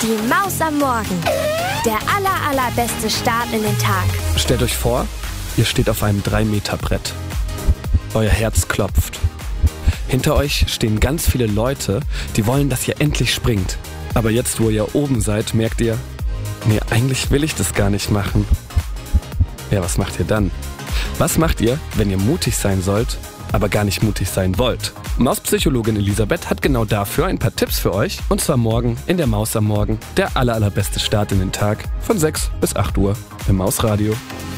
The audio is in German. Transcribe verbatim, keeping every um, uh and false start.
Die Maus am Morgen. Der aller, allerbeste Start in den Tag. Stellt euch vor, ihr steht auf einem drei Meter Brett. Euer Herz klopft. Hinter euch stehen ganz viele Leute, die wollen, dass ihr endlich springt. Aber jetzt, wo ihr oben seid, merkt ihr, nee, eigentlich will ich das gar nicht machen. Ja, was macht ihr dann? Was macht ihr, wenn ihr mutig sein sollt, aber gar nicht mutig sein wollt? Mauspsychologin Elisabeth hat genau dafür ein paar Tipps für euch. Und zwar morgen in der Maus am Morgen. Der aller, allerbeste Start in den Tag von sechs bis acht Uhr im Mausradio.